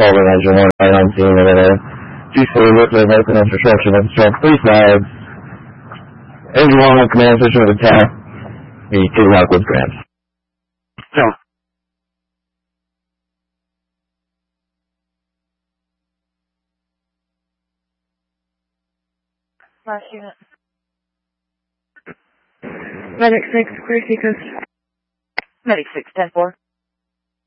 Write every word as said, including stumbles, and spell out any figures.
call the Engine one right on scene and then peacefully looked at medical instruction and struck three flags. Engine one on command position with attack. The two Lockwood grams. So. Last unit. Medic six, clear Seacoast. Medic six, ten four.